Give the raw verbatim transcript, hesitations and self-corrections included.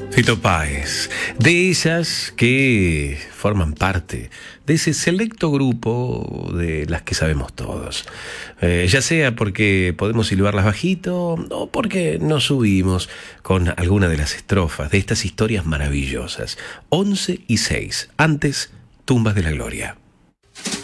Fito Páez, de ellas que forman parte de ese selecto grupo de las que sabemos todos. Eh, ya sea porque podemos silbarlas bajito o porque nos subimos con alguna de las estrofas de estas historias maravillosas. once y seis, antes Tumbas de la Gloria.